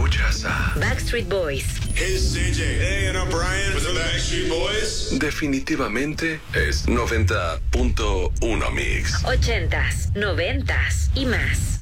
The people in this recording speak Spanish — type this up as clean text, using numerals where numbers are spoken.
escuchas a Backstreet Boys. Hey, it's JJ. Hey, and I'm Brian with the Backstreet Boys. definitivamente es 90.1 Mix. 80s, 90s y más.